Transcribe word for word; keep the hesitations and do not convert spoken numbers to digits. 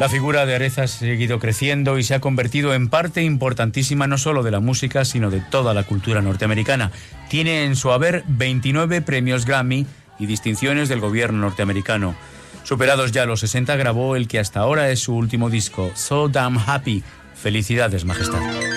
La figura de Aretha ha seguido creciendo y se ha convertido en parte importantísima no solo de la música, sino de toda la cultura norteamericana. Tiene en su haber veintinueve premios Grammy y distinciones del gobierno norteamericano. Superados ya los sesenta, grabó el que hasta ahora es su último disco, So Damn Happy. Felicidades, Majestad.